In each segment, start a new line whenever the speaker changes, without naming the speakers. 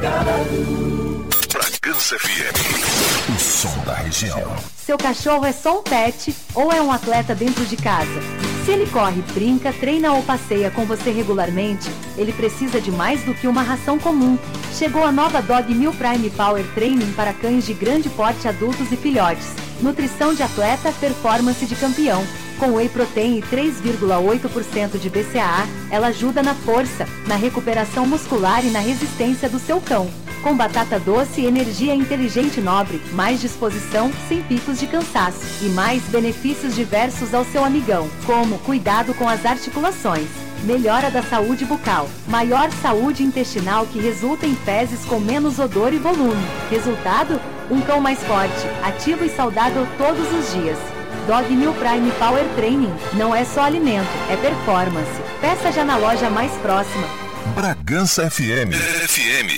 Bragança FM, o som da região.
Seu cachorro é só um pet ou é um atleta dentro de casa? Se ele corre, brinca, treina ou passeia com você regularmente, ele precisa de mais do que uma ração comum. Chegou a nova Dog Meal Prime Power Training para cães de grande porte, adultos e filhotes. Nutrição de atleta, performance de campeão. Com whey protein e 3,8% de BCAA, ela ajuda na força, na recuperação muscular e na resistência do seu cão. Com batata doce, energia inteligente nobre, mais disposição, sem picos de cansaço e mais benefícios diversos ao seu amigão, como cuidado com as articulações, melhora da saúde bucal, maior saúde intestinal que resulta em fezes com menos odor e volume. Resultado? Um cão mais forte, ativo e saudável todos os dias. Dog Meal Prime Power Training não é só alimento, é performance. Peça já na loja mais próxima.
Bragança FM. FM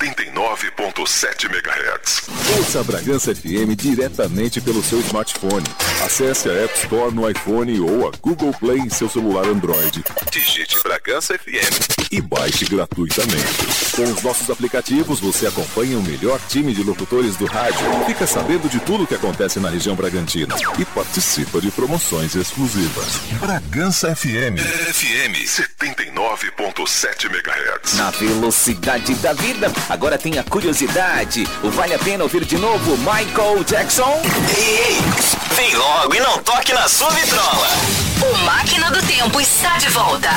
79.7 MHz.
Ouça a Bragança FM diretamente pelo seu smartphone. Acesse a App Store no iPhone ou a Google Play em seu celular Android.
Digite Bragança FM
e baixe gratuitamente. Com os nossos aplicativos, você acompanha o melhor time de locutores do rádio, fica sabendo de tudo o que acontece na região Bragantina e participa de promoções exclusivas.
Bragança FM. FM 79.7 MHz.
Na velocidade da vida, agora tem a curiosidade. O Vale a Pena Ouvir de Novo, Michael Jackson.
Ei, vem logo e não toque na sua vitrola.
O Máquina do Tempo está de volta.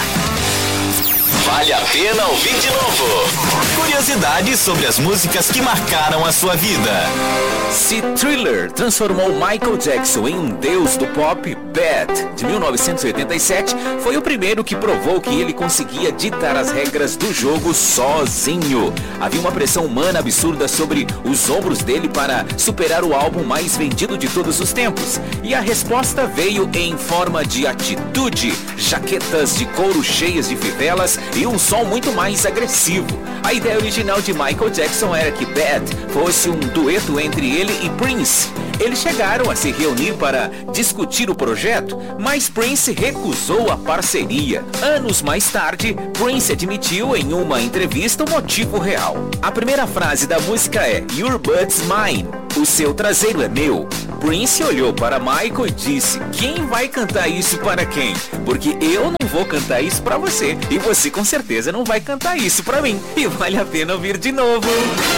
Vale a pena ouvir de novo. Curiosidades sobre as músicas que marcaram a sua vida.
Se Thriller transformou Michael Jackson em um deus do pop, Bad, de 1987, foi o primeiro que provou que ele conseguia ditar as regras do jogo sozinho. Havia uma pressão humana absurda sobre os ombros dele para superar o álbum mais vendido de todos os tempos. E a resposta veio em forma de atitude, jaquetas de couro cheias de fivelas e um som muito mais agressivo. A ideia original de Michael Jackson era que Bad fosse um dueto entre ele e Prince. Eles chegaram a se reunir para discutir o projeto, mas Prince recusou a parceria. Anos mais tarde, Prince admitiu em uma entrevista o motivo real. A primeira frase da música é "Your butt's mine", o seu traseiro é meu. Prince olhou para Michael e disse: "Quem vai cantar isso para quem? Porque eu não vou cantar isso para você, e você com certeza não vai cantar isso para mim. E vale a pena ouvir de novo."